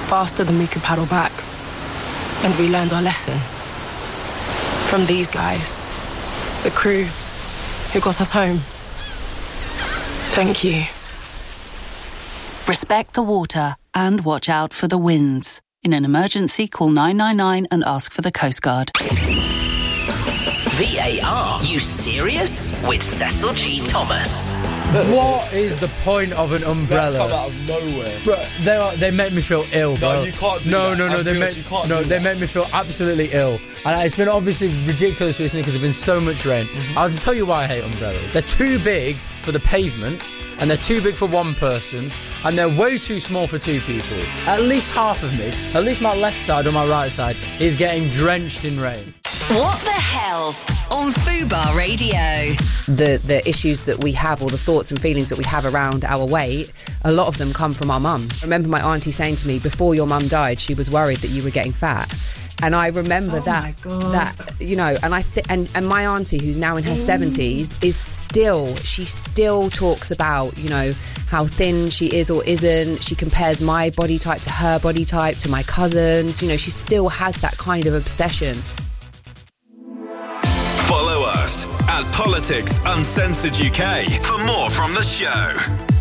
faster than we could paddle back. And we learned our lesson. From these guys, the crew who got us home. Thank you. Respect the water and watch out for the winds. In an emergency, call 999 and ask for the Coast Guard. VAR, you serious? With Cecil G. Thomas. What is the point of an umbrella? That come out of nowhere. Bro, they make me feel ill, bro. No, you can't do no, that. No, they make me feel absolutely ill. And it's been obviously ridiculous recently because there's been so much rain. I'll tell you why I hate umbrellas. They're too big for the pavement, and they're too big for one person, and they're way too small for two people. At least half of me, at least my left side or my right side, is getting drenched in rain. What the Health on Fubar Radio. The issues that we have, or the thoughts and feelings that we have around our weight, a lot of them come from our mums. I remember my auntie saying to me, before your mum died, she was worried that you were getting fat. And I remember that, you know, and and my auntie, who's now in her 70s, she still talks about, you know, how thin she is or isn't. She compares my body type to her body type, to my cousins. You know, she still has that kind of obsession. Follow us at Politics Uncensored UK for more from the show.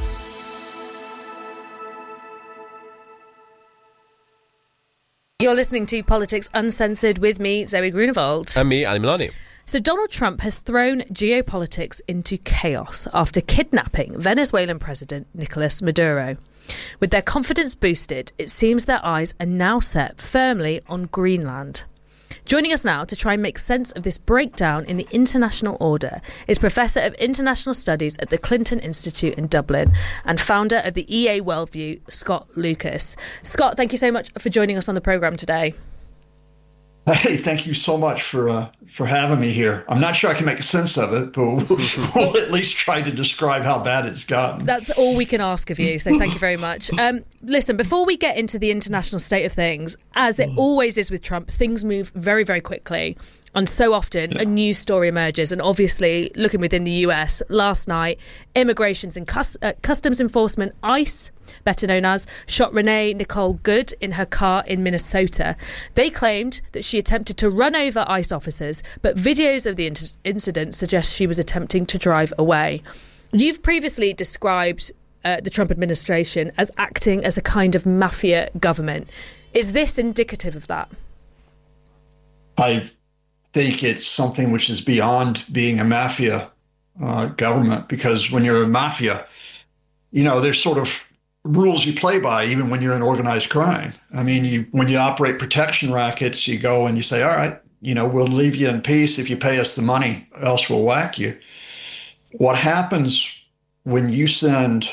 You're listening to Politics Uncensored with me, Zoe Grunewald. And me, Ali Milani. So Donald Trump has thrown geopolitics into chaos after kidnapping Venezuelan President Nicolas Maduro. With their confidence boosted, it seems their eyes are now set firmly on Greenland. Joining us now to try and make sense of this breakdown in the international order is Professor of International Studies at the Clinton Institute in Dublin and founder of the EA Worldview, Scott Lucas. Scott, thank you so much for joining us on the programme today. Hey, thank you so much for having me here. I'm not sure I can make sense of it, but we'll at least try to describe how bad it's gotten. That's all we can ask of you, so thank you very much. Listen, before we get into the international state of things, as it always is with Trump, things move very, very quickly. And so often a news story emerges. And obviously, looking within the US, last night, Immigrations and Customs Enforcement, ICE, better known as, shot Renee Nicole Good in her car in Minnesota. They claimed that she attempted to run over ICE officers, but videos of the incident suggest she was attempting to drive away. You've previously described the Trump administration as acting as a kind of mafia government. Is this indicative of that? I think it's something which is beyond being a mafia government, because when you're a mafia, you know, there's sort of rules you play by, even when you're in organized crime. I mean, when you operate protection rackets, you go and you say, all right, you know, we'll leave you in peace if you pay us the money, else we'll whack you. What happens when you send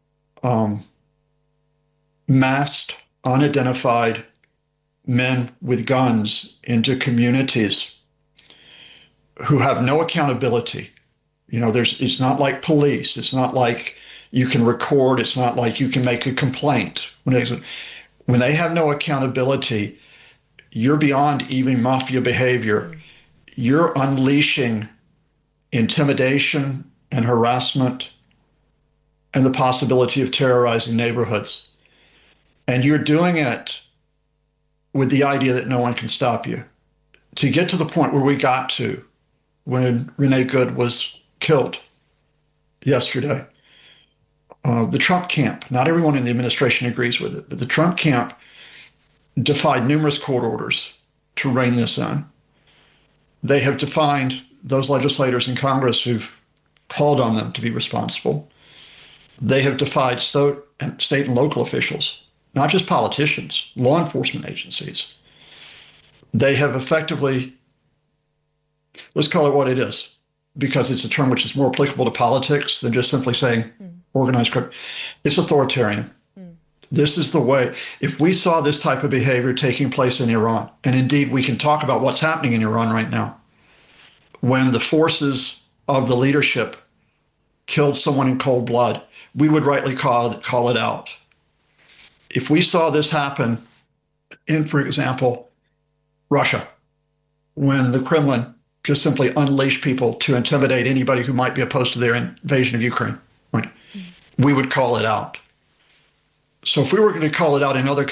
masked, unidentified men with guns into communities who have no accountability? You know, it's not like police. It's not like you can record. It's not like you can make a complaint. When they have no accountability, you're beyond even mafia behavior. You're unleashing intimidation and harassment and the possibility of terrorizing neighborhoods. And you're doing it with the idea that no one can stop you. To get to the point where we got to when Renee Good was killed yesterday, the Trump camp, not everyone in the administration agrees with it, but the Trump camp defied numerous court orders to rein this in. They have defined those legislators in Congress who've called on them to be responsible. They have defied state and local officials, not just politicians, law enforcement agencies. They have effectively, let's call it what it is, because it's a term which is more applicable to politics than just simply saying organized crime. It's authoritarian. This is the way. If we saw this type of behavior taking place in Iran, and indeed we can talk about what's happening in Iran right now, when the forces of the leadership killed someone in cold blood, we would rightly call it out. If we saw this happen in, for example, Russia, when the Kremlin just simply unleashed people to intimidate anybody who might be opposed to their invasion of Ukraine, right, we would call it out. So if we were going to call it out in other